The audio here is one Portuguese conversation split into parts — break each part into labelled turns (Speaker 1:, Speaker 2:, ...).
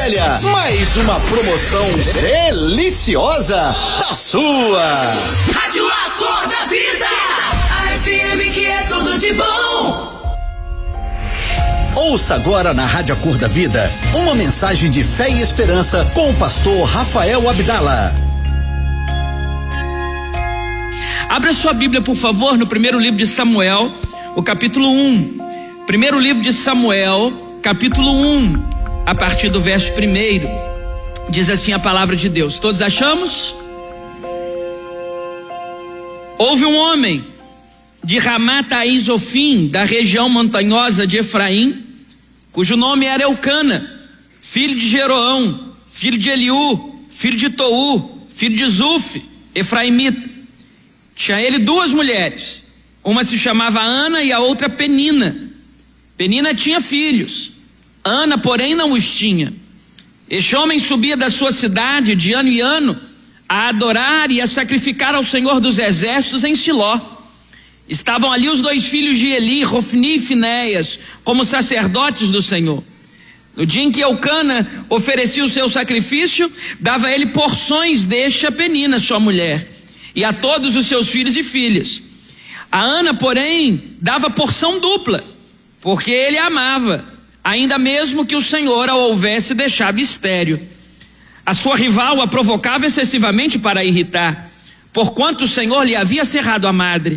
Speaker 1: Velha, mais uma promoção deliciosa da sua
Speaker 2: Rádio A Cor da Vida, a FM que é tudo de bom.
Speaker 1: Ouça agora na Rádio A Cor da Vida uma mensagem de fé e esperança com o pastor Rafael Abdala.
Speaker 3: Abra sua Bíblia, por favor, no primeiro livro de Samuel, o capítulo 1. Primeiro livro de Samuel, capítulo 1, a partir do verso 1. Diz assim a palavra de Deus. Todos achamos? Houve um homem de Ramataizofim, da região montanhosa de Efraim, cujo nome era Eucana, filho de Jeroão, filho de Eliú, filho de Tou, filho de Zuf, efraimita. Tinha ele duas mulheres, uma se chamava Ana e a outra Penina. Penina tinha filhos, Ana, porém, não os tinha. Este homem subia da sua cidade de ano em ano a adorar e a sacrificar ao Senhor dos Exércitos em Siló. Estavam ali os dois filhos de Eli, Rofni e Finéias, como sacerdotes do Senhor. No dia em que Eucana oferecia o seu sacrifício, dava ele porções deste a Penina, sua mulher, e a todos os seus filhos e filhas. A Ana, porém, dava porção dupla, porque ele a amava, ainda mesmo que o Senhor a houvesse deixado estéril. A sua rival a provocava excessivamente para irritar, porquanto o Senhor lhe havia cerrado a madre.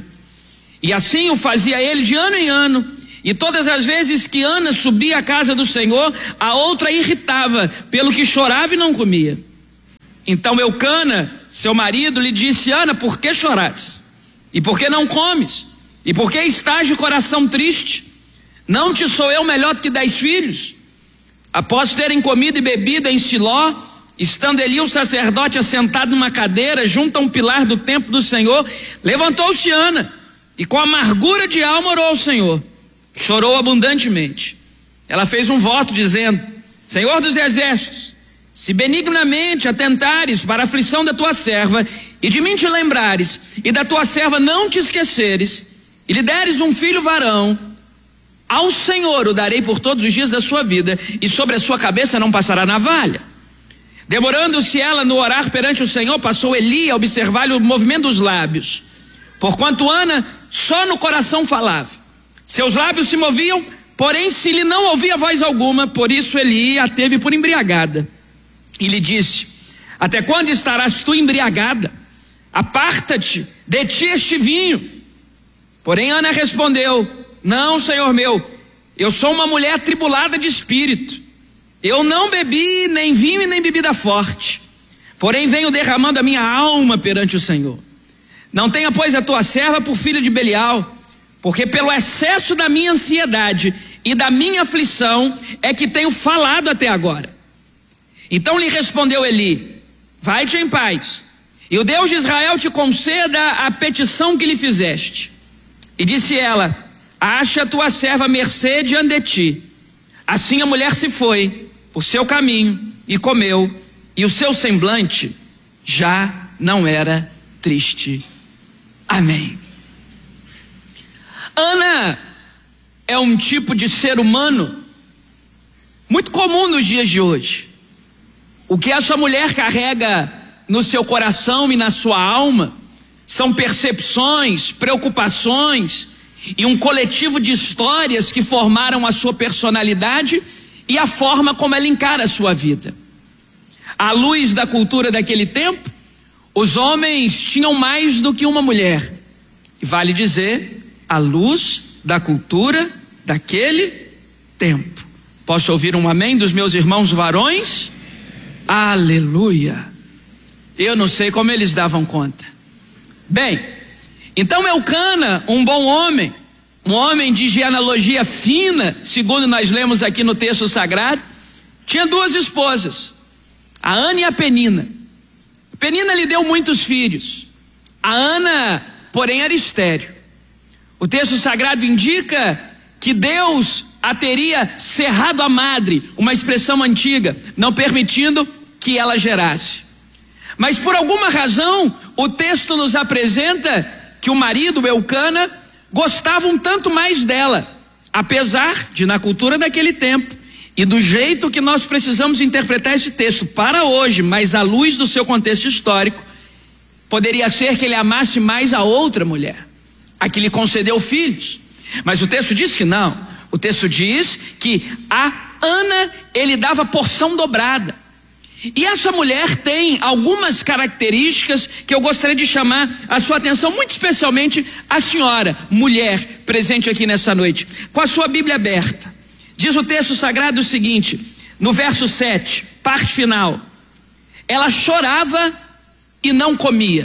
Speaker 3: E assim o fazia ele de ano em ano, e todas as vezes que Ana subia à casa do Senhor, a outra irritava, pelo que chorava e não comia. Então Eucana, seu marido, lhe disse: Ana, por que choras? E por que não comes? E por que estás de coração triste? Não te sou eu melhor do que 10 filhos? Após terem comido e bebido em Siló, estando Eli o sacerdote assentado numa cadeira junto a um pilar do templo do Senhor, levantou-se Ana e com amargura de alma orou ao Senhor. Chorou abundantemente. Ela fez um voto dizendo: Senhor dos Exércitos, se benignamente atentares para a aflição da tua serva e de mim te lembrares e da tua serva não te esqueceres e lhe deres um filho varão, ao Senhor o darei por todos os dias da sua vida, e sobre a sua cabeça não passará navalha. Demorando-se ela no orar perante o Senhor, passou Eli a observar-lhe o movimento dos lábios, porquanto Ana só no coração falava. Seus lábios se moviam, porém se lhe não ouvia voz alguma. Por isso Eli a teve por embriagada e lhe disse: até quando estarás tu embriagada? Aparta-te de ti este vinho. Porém Ana respondeu: não, Senhor meu, eu sou uma mulher atribulada de espírito. Eu não bebi nem vinho e nem bebida forte, porém venho derramando a minha alma perante o Senhor. Não tenha, pois, a tua serva por filha de Belial, porque pelo excesso da minha ansiedade e da minha aflição é que tenho falado até agora. Então lhe respondeu Eli: vai-te em paz, e o Deus de Israel te conceda a petição que lhe fizeste. E disse ela: acha a tua serva mercê diante de ti. Assim a mulher se foi por seu caminho e comeu, e o seu semblante já não era triste. Amém. Ana é um tipo de ser humano muito comum nos dias de hoje. O que essa mulher carrega no seu coração e na sua alma são percepções, preocupações e um coletivo de histórias que formaram a sua personalidade e a forma como ela encara a sua vida. À luz da cultura daquele tempo, os homens tinham mais do que uma mulher. E vale dizer, à luz da cultura daquele tempo. Posso ouvir um amém dos meus irmãos varões? Aleluia! Eu não sei como eles davam conta. Bem, então Eucana, um bom homem, um homem de genealogia fina, segundo nós lemos aqui no texto sagrado, tinha duas esposas, a Ana e a Penina. A Penina lhe deu muitos filhos. A Ana, porém, era estéril. O texto sagrado indica que Deus a teria cerrado a madre, uma expressão antiga, não permitindo que ela gerasse. Mas por alguma razão, o texto nos apresenta que o marido, Eucana, gostava um tanto mais dela, apesar de, na cultura daquele tempo, E do jeito que nós precisamos interpretar esse texto para hoje, mas à luz do seu contexto histórico, poderia ser que ele amasse mais a outra mulher, a que lhe concedeu filhos. Mas o texto diz que não. O texto diz que a Ana ele dava porção dobrada. E essa mulher tem algumas características que eu gostaria de chamar a sua atenção, muito especialmente a senhora, mulher, presente aqui nessa noite, com a sua Bíblia aberta. Diz o texto sagrado o seguinte, no verso 7, parte final: ela chorava e não comia.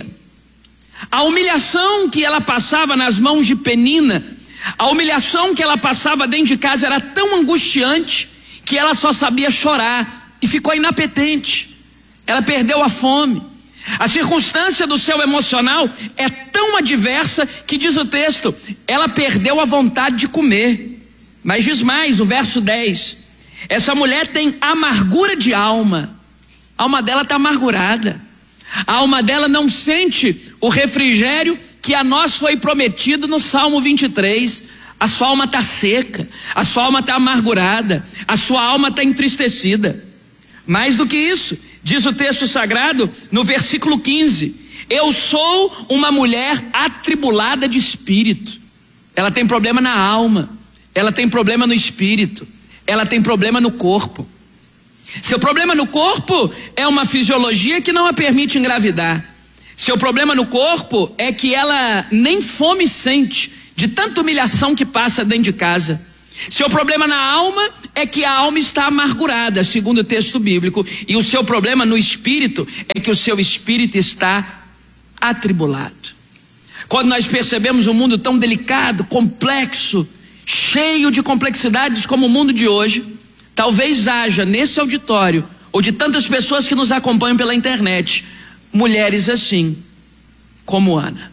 Speaker 3: A humilhação que ela passava nas mãos de Penina, a humilhação que ela passava dentro de casa era tão angustiante que ela só sabia chorar e ficou inapetente. Ela perdeu a fome. A circunstância do seu emocional é tão adversa que, diz o texto, ela perdeu a vontade de comer. Mas diz mais, o verso 10, essa mulher tem amargura de alma. A alma dela está amargurada. A alma dela não sente o refrigério que a nós foi prometido no Salmo 23. A sua alma está seca, a sua alma está amargurada, a sua alma está entristecida. Mais do que isso, diz o texto sagrado no versículo 15: eu sou uma mulher atribulada de espírito. Ela tem problema na alma, ela tem problema no espírito, ela tem problema no corpo. Seu problema no corpo é uma fisiologia que não a permite engravidar. Seu problema no corpo é que ela nem fome sente de tanta humilhação que passa dentro de casa. Seu problema na alma é que a alma está amargurada, segundo o texto bíblico, e o seu problema no espírito é que o seu espírito está atribulado. Quando nós percebemos um mundo tão delicado, complexo, cheio de complexidades como o mundo de hoje, talvez haja nesse auditório, ou de tantas pessoas que nos acompanham pela internet, mulheres assim, como Ana.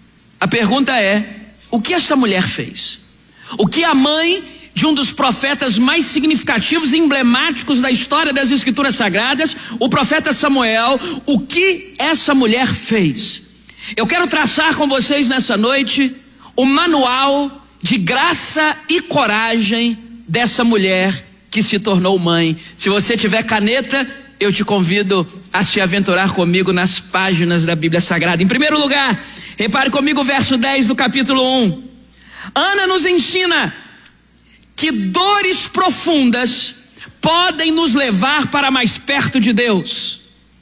Speaker 3: A pergunta é: o que essa mulher fez? O que a mãe de um dos profetas mais significativos e emblemáticos da história das Escrituras Sagradas, o profeta Samuel, o que essa mulher fez? Eu quero traçar com vocês nessa noite o manual de graça e coragem dessa mulher que se tornou mãe. Se você tiver caneta, eu te convido a se aventurar comigo nas páginas da Bíblia Sagrada. Em primeiro lugar, repare comigo o verso 10 do capítulo 1. Ana nos ensina que dores profundas podem nos levar para mais perto de Deus.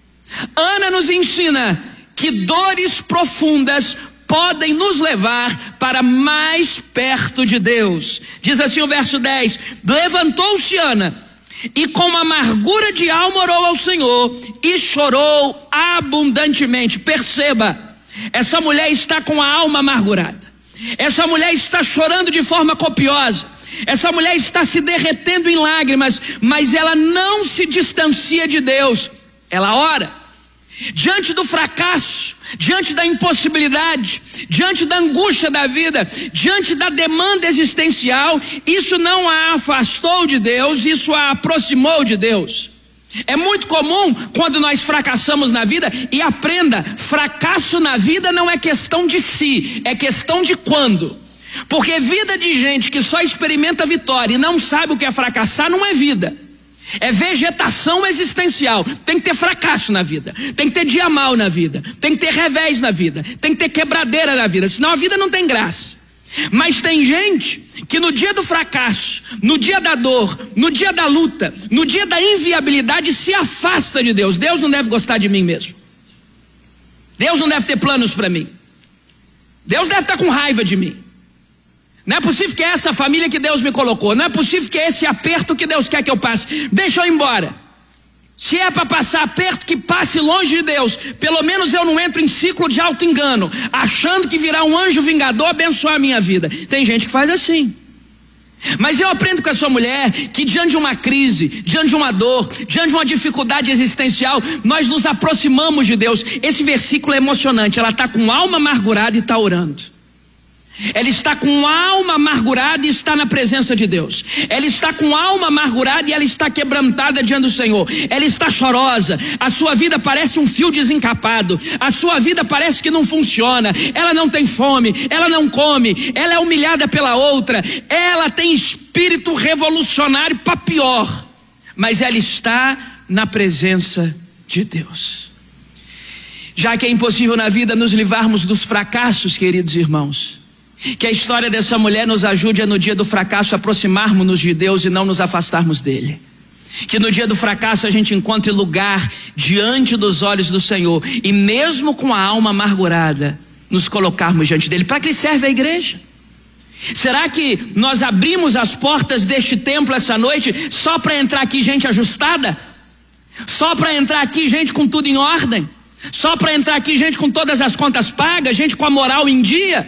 Speaker 3: Ana nos ensina que dores profundas podem nos levar para mais perto de Deus. Diz assim o verso 10: levantou-se Ana e com amargura de alma orou ao Senhor e chorou abundantemente. Perceba, essa mulher está com a alma amargurada. Essa mulher está chorando de forma copiosa. Essa mulher está se derretendo em lágrimas, mas ela não se distancia de Deus. Ela ora. Diante do fracasso, diante da impossibilidade, diante da angústia da vida, diante da demanda existencial, isso não a afastou de Deus, isso a aproximou de Deus. É muito comum quando nós fracassamos na vida, e aprenda, fracasso na vida não é questão de si, é questão de quando. Porque vida de gente que só experimenta vitória e não sabe o que é fracassar não é vida. É vegetação existencial. Tem que ter fracasso na vida, tem que ter dia mal na vida, tem que ter revés na vida, tem que ter quebradeira na vida, senão a vida não tem graça. Mas tem gente que no dia do fracasso, no dia da dor, no dia da luta, no dia da inviabilidade se afasta de Deus. Deus não deve gostar de mim mesmo. Deus não deve ter planos para mim. Deus deve estar com raiva de mim. Não é possível que é essa família que Deus me colocou. Não é possível que é esse aperto que Deus quer que eu passe. Deixa eu ir embora. Se é para passar aperto, que passe longe de Deus. Pelo menos eu não entro em ciclo de auto-engano, achando que virá um anjo vingador abençoar a minha vida. Tem gente que faz assim. Mas eu aprendo com essa mulher que diante de uma crise, diante de uma dor, diante de uma dificuldade existencial, nós nos aproximamos de Deus. Esse versículo é emocionante. Ela está com alma amargurada e está orando. Ela está com alma amargurada e está na presença de Deus. Ela está com alma amargurada e ela está quebrantada diante do Senhor. Ela está chorosa. A sua vida parece um fio desencapado. A sua vida parece que não funciona. Ela não tem fome, ela não come, ela é humilhada pela outra. Ela tem espírito revolucionário para pior. mas ela está na presença de Deus. Já que é impossível na vida nos livrarmos dos fracassos, queridos irmãos, que a história dessa mulher nos ajude a no dia do fracasso aproximarmos-nos de Deus e não nos afastarmos dele. Que no dia do fracasso a gente encontre lugar diante dos olhos do Senhor e mesmo com a alma amargurada, nos colocarmos diante dele. Para que serve a igreja? Será que nós abrimos as portas deste templo essa noite só para entrar aqui gente ajustada? Só para entrar aqui gente com tudo em ordem? Só para entrar aqui gente com todas as contas pagas, gente com a moral em dia?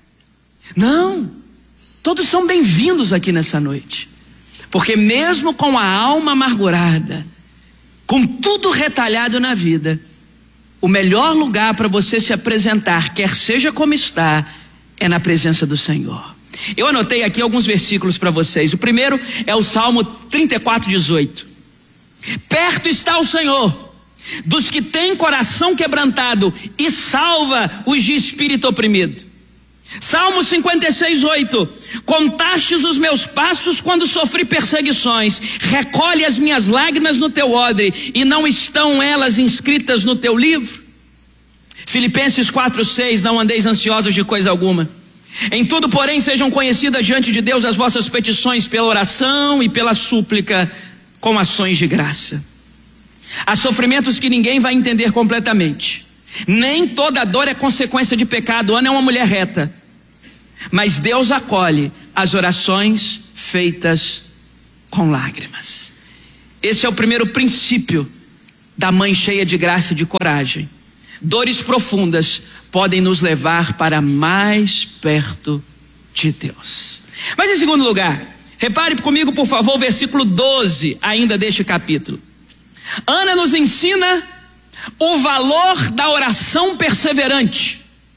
Speaker 3: Não, todos são bem-vindos aqui nessa noite, porque mesmo com a alma amargurada, com tudo retalhado na vida, o melhor lugar para você se apresentar, quer seja como está, é na presença do Senhor. Eu anotei aqui alguns versículos para vocês. O primeiro é o Salmo 34:18. Perto está o Senhor dos que têm coração quebrantado e salva os de espírito oprimido. Salmo 56:8. Contastes os meus passos quando sofri perseguições, recolhe as minhas lágrimas no teu odre, e não estão elas inscritas no teu livro? Filipenses 4:6. Não andeis ansiosos de coisa alguma, em tudo porém sejam conhecidas diante de Deus as vossas petições pela oração e pela súplica com ações de graça. Há sofrimentos que ninguém vai entender completamente, nem toda dor é consequência de pecado. Ana é uma mulher reta, mas Deus acolhe as orações feitas com lágrimas. Esse é o primeiro princípio da mãe cheia de graça e de coragem. Dores profundas podem nos levar para mais perto de Deus. Mas em segundo lugar, repare comigo por favor o versículo 12 ainda deste capítulo. Ana nos ensina o valor da oração perseverante.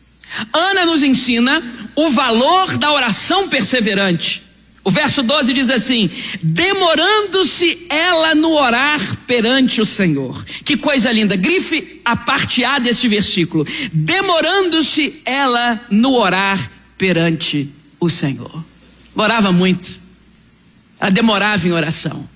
Speaker 3: Ana nos ensina o valor da oração perseverante. O verso 12 diz assim: demorando-se ela no orar perante o Senhor. Que coisa linda, grife a parte A desse versículo. Demorando-se ela no orar perante o Senhor. Orava muito, ela demorava em oração.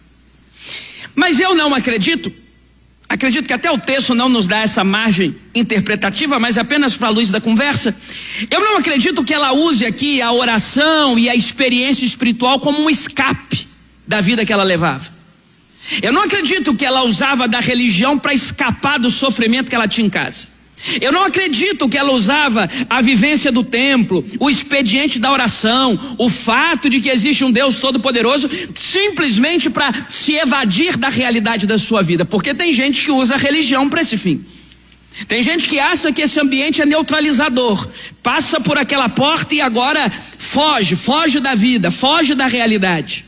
Speaker 3: Mas eu não acredito que até o texto não nos dá essa margem interpretativa, mas apenas para a luz da conversa. Eu não acredito que ela use aqui a oração e a experiência espiritual como um escape da vida que ela levava. Eu não acredito que ela usava da religião para escapar do sofrimento que ela tinha em casa. Eu não acredito que ela usava a vivência do templo, o expediente da oração, o fato de que existe um Deus todo-poderoso, simplesmente para se evadir da realidade da sua vida, porque tem gente que usa a religião para esse fim. Tem gente que acha que esse ambiente é neutralizador, passa por aquela porta e agora foge da vida, foge da realidade.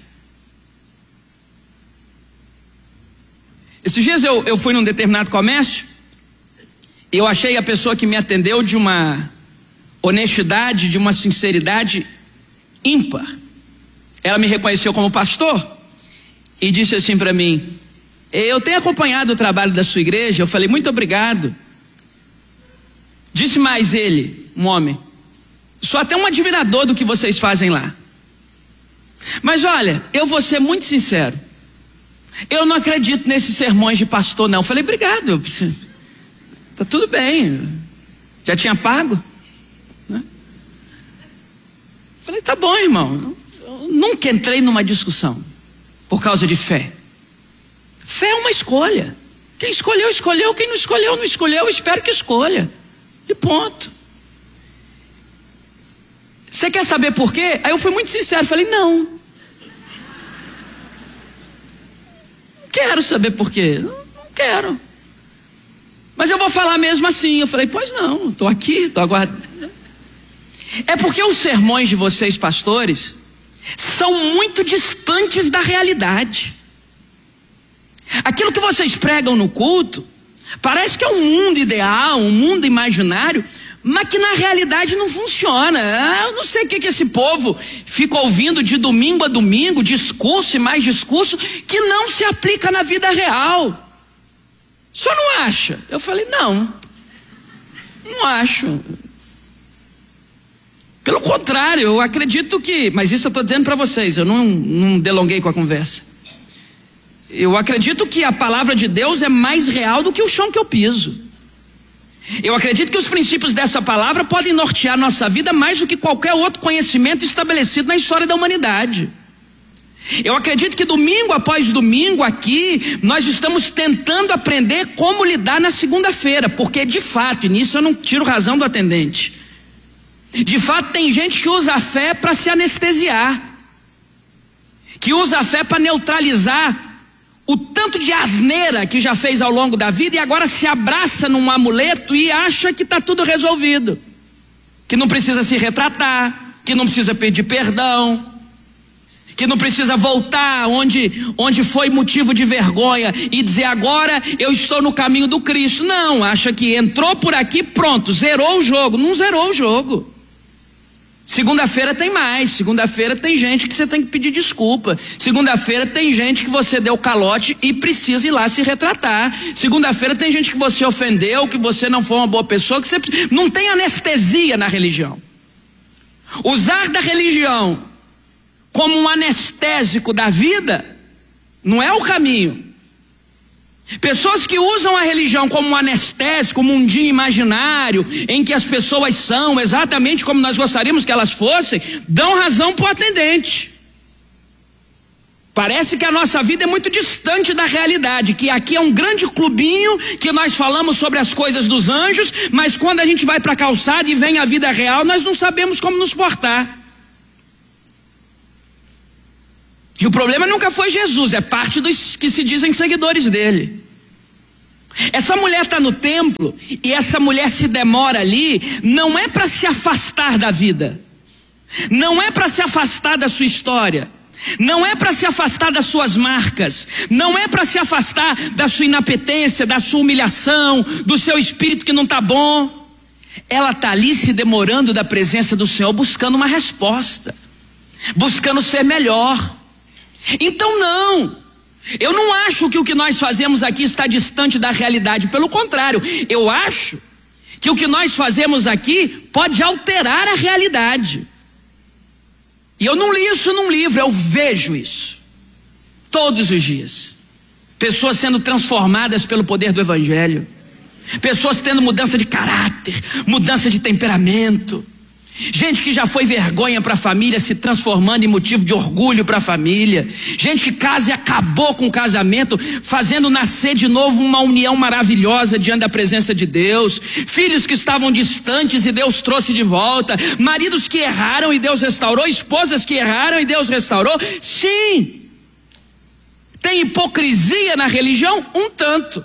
Speaker 3: Esses dias eu fui num determinado comércio. Eu achei a pessoa que me atendeu de uma honestidade, de uma sinceridade ímpar. Ela me reconheceu como pastor e disse assim para mim: eu tenho acompanhado o trabalho da sua igreja. Eu falei: muito obrigado. Disse mais ele, um homem: sou até um admirador do que vocês fazem lá. Mas olha, eu vou ser muito sincero, eu não acredito nesses sermões de pastor não. Eu falei: obrigado, tá tudo bem, já tinha pago, né? Falei: tá bom, irmão. Eu nunca entrei numa discussão por causa de fé. Fé é uma escolha. Quem escolheu, escolheu. Quem não escolheu, não escolheu. Espero que escolha, e ponto. Você quer saber por quê? Aí eu fui muito sincero, falei: não quero saber por quê. Não quero. Mas eu vou falar mesmo assim. Eu falei: pois não, estou aqui, estou aguardando. É porque os sermões de vocês, pastores, são muito distantes da realidade. Aquilo que vocês pregam no culto parece que é um mundo ideal, um mundo imaginário, mas que na realidade não funciona. Eu não sei o que esse povo fica ouvindo de domingo a domingo, discurso e mais discurso, que não se aplica na vida real. O senhor não acha? Eu falei: não acho. Pelo contrário, eu acredito que, mas isso eu estou dizendo para vocês, eu não delonguei com a conversa. Eu acredito que a palavra de Deus é mais real do que o chão que eu piso. Eu acredito que os princípios dessa palavra podem nortear nossa vida mais do que qualquer outro conhecimento estabelecido na história da humanidade. Eu acredito que domingo após domingo aqui, nós estamos tentando aprender como lidar na segunda-feira, porque de fato, e nisso eu não tiro razão do atendente, de fato tem gente que usa a fé para se anestesiar, que usa a fé para neutralizar o tanto de asneira que já fez ao longo da vida e agora se abraça num amuleto e acha que está tudo resolvido, que não precisa se retratar, que não precisa pedir perdão, que não precisa voltar onde foi motivo de vergonha e dizer agora eu estou no caminho do Cristo. Não, acha que entrou por aqui, pronto, zerou o jogo. Não zerou o jogo. Segunda-feira tem mais, segunda-feira tem gente que você tem que pedir desculpa, segunda-feira tem gente que você deu calote e precisa ir lá se retratar, segunda-feira tem gente que você ofendeu, que você não foi uma boa pessoa, que você não tem anestesia na religião. Usar da religião como um anestésico da vida não é o caminho. Pessoas que usam a religião como um anestésico, um mundinho imaginário, em que as pessoas são exatamente como nós gostaríamos que elas fossem, dão razão para o atendente. Parece que a nossa vida é muito distante da realidade, que aqui é um grande clubinho, que nós falamos sobre as coisas dos anjos, mas quando a gente vai para a calçada e vem a vida real, nós não sabemos como nos portar. E o problema nunca foi Jesus, é parte dos que se dizem seguidores dele. Essa mulher está no templo e essa mulher se demora ali, não é para se afastar da vida, não é para se afastar da sua história, não é para se afastar das suas marcas, não é para se afastar da sua inapetência, da sua humilhação, do seu espírito que não está bom. Ela está ali se demorando da presença do Senhor, buscando uma resposta, buscando ser melhor. Então eu não acho que o que nós fazemos aqui está distante da realidade, pelo contrário, eu acho que o que nós fazemos aqui pode alterar a realidade. E eu não li isso num livro, eu vejo isso todos os dias. Pessoas sendo transformadas pelo poder do evangelho, pessoas tendo mudança de caráter, mudança de temperamento, gente que já foi vergonha para a família se transformando em motivo de orgulho para a família, gente que casa e acabou com o casamento, fazendo nascer de novo uma união maravilhosa diante da presença de Deus, filhos que estavam distantes e Deus trouxe de volta, maridos que erraram e Deus restaurou, esposas que erraram e Deus restaurou. Sim, tem hipocrisia na religião um tanto.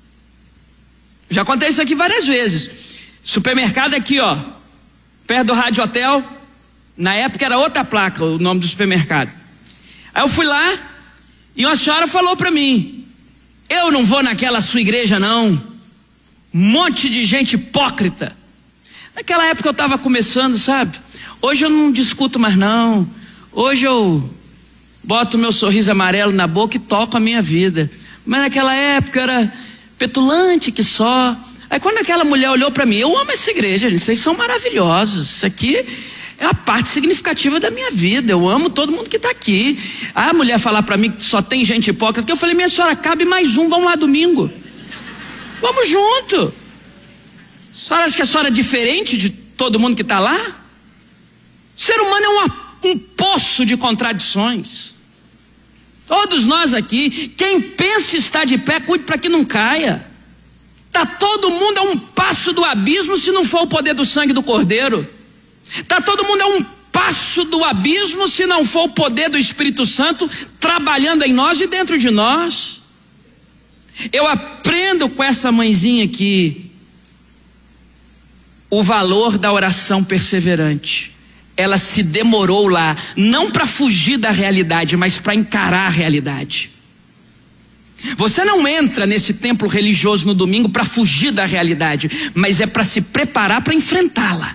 Speaker 3: Já contei isso aqui várias vezes. Supermercado aqui, ó, perto do Rádio Hotel, na época era outra placa o nome do supermercado. Aí eu fui lá e uma senhora falou para mim: eu não vou naquela sua igreja não, um monte de gente hipócrita. Naquela época eu estava começando, sabe? Hoje eu não discuto mais não, hoje eu boto meu sorriso amarelo na boca e toco a minha vida. Mas naquela época eu era petulante que só. Aí quando aquela mulher olhou para mim, eu amo essa igreja, gente, vocês são maravilhosos, isso aqui é a parte significativa da minha vida, eu amo todo mundo que está aqui. A mulher falar para mim que só tem gente hipócrita, que eu falei: minha senhora, cabe mais um, vamos lá domingo, vamos junto. A senhora acha que a senhora é diferente de todo mundo que está lá? O ser humano é um poço de contradições. Todos nós aqui, quem pensa estar de pé, cuide para que não caia. Está todo mundo a um passo do abismo, se não for o poder do sangue do Cordeiro. Está todo mundo a um passo do abismo, se não for o poder do Espírito Santo trabalhando em nós e dentro de nós. Eu aprendo com essa mãezinha aqui o valor da oração perseverante. Ela se demorou lá, não para fugir da realidade, mas para encarar a realidade. Você não entra nesse templo religioso no domingo para fugir da realidade, mas é para se preparar para enfrentá-la.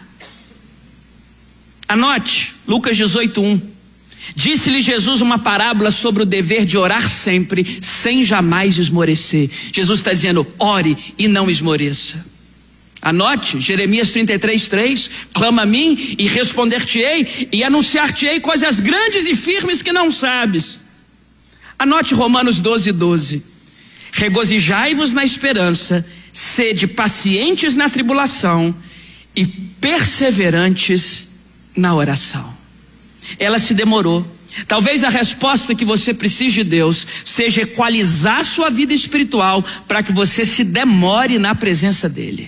Speaker 3: Anote, Lucas 18:1. Disse-lhe Jesus uma parábola sobre o dever de orar sempre, sem jamais esmorecer. Jesus está dizendo: ore e não esmoreça. Anote, Jeremias 33:3, clama a mim e responder-te-ei e anunciar-te-ei coisas grandes e firmes que não sabes. Anote Romanos 12:12. Regozijai-vos na esperança, sede pacientes na tribulação e perseverantes na oração. Ela se demorou. Talvez a resposta que você precise de Deus seja equalizar sua vida espiritual para que você se demore na presença dele.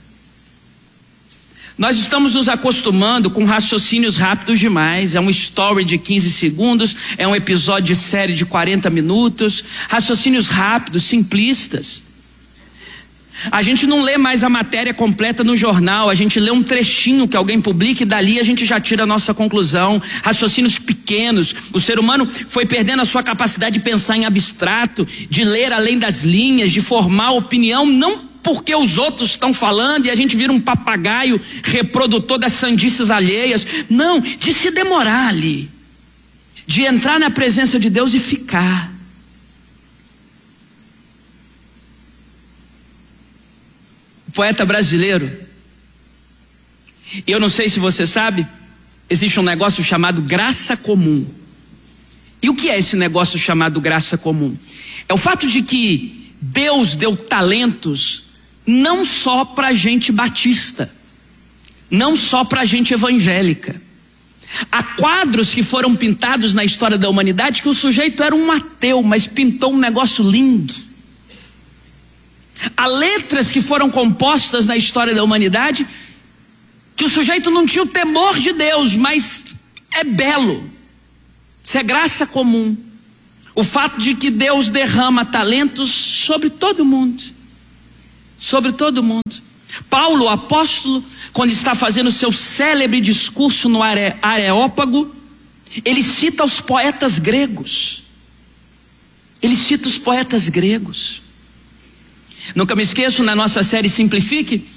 Speaker 3: Nós estamos nos acostumando com raciocínios rápidos demais. É um story de 15 segundos, é um episódio de série de 40 minutos, raciocínios rápidos, simplistas. A gente não lê mais a matéria completa no jornal, a gente lê um trechinho que alguém publica e dali a gente já tira a nossa conclusão. Raciocínios pequenos. O ser humano foi perdendo a sua capacidade de pensar em abstrato, de ler além das linhas, de formar opinião, não porque os outros estão falando e a gente vira um papagaio reprodutor das sandices alheias. Não, de se demorar ali, de entrar na presença de Deus e ficar. O poeta brasileiro, eu não sei se você sabe, existe um negócio chamado graça comum. E o que é esse negócio chamado graça comum? É o fato de que Deus deu talentos não só para gente batista, não só para gente evangélica. Há quadros que foram pintados na história da humanidade que o sujeito era um ateu, mas pintou um negócio lindo. Há letras que foram compostas na história da humanidade que o sujeito não tinha o temor de Deus, mas é belo. Isso é graça comum. O fato de que Deus derrama talentos sobre todo mundo. Sobre todo mundo. Paulo, o apóstolo, quando está fazendo o seu célebre discurso no Areópago, ele cita os poetas gregos. Ele cita os poetas gregos. Nunca me esqueço, na nossa série Simplifique,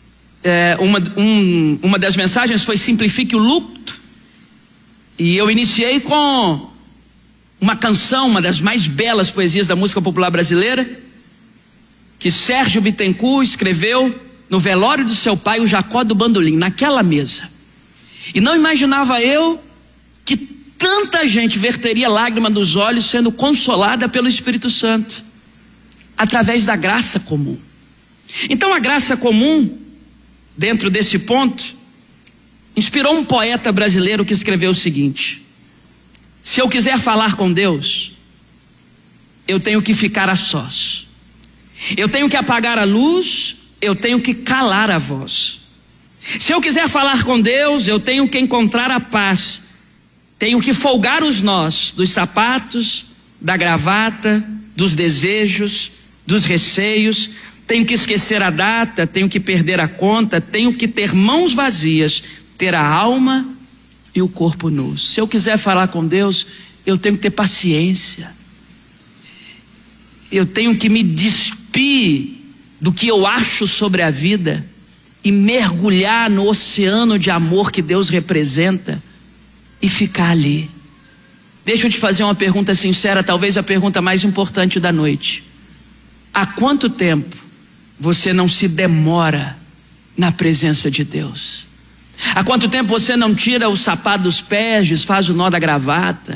Speaker 3: uma das mensagens foi Simplifique o Luto. E eu iniciei com uma canção, uma das mais belas poesias da música popular brasileira, que Sérgio Bittencourt escreveu no velório do seu pai, o Jacó do Bandolim, naquela mesa. E não imaginava eu que tanta gente verteria lágrima dos olhos sendo consolada pelo Espírito Santo, através da graça comum. Então a graça comum, dentro desse ponto, inspirou um poeta brasileiro que escreveu o seguinte: se eu quiser falar com Deus, eu tenho que ficar a sós. Eu tenho que apagar a luz, eu tenho que calar a voz. Se eu quiser falar com Deus, eu tenho que encontrar a paz. Tenho que folgar os nós dos sapatos, da gravata, dos desejos, dos receios. Tenho que esquecer a data, tenho que perder a conta, tenho que ter mãos vazias, ter a alma e o corpo nu. Se eu quiser falar com Deus, eu tenho que ter paciência. Eu tenho que me despir do que eu acho sobre a vida e mergulhar no oceano de amor que Deus representa e ficar ali. Deixa eu te fazer uma pergunta sincera, talvez a pergunta mais importante da noite. Há quanto tempo você não se demora na presença de Deus? Há quanto tempo você não tira o sapato dos pés, desfaz o nó da gravata?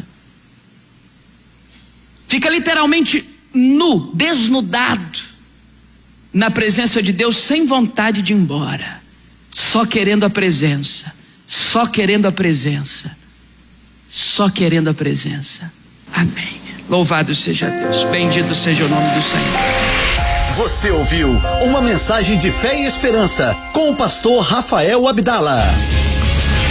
Speaker 3: Fica literalmente nu, desnudado na presença de Deus, sem vontade de ir embora, só querendo a presença, só querendo a presença, só querendo a presença. Amém. Louvado seja Deus, bendito seja o nome do Senhor.
Speaker 1: Você ouviu uma mensagem de fé e esperança com o pastor Rafael Abdala.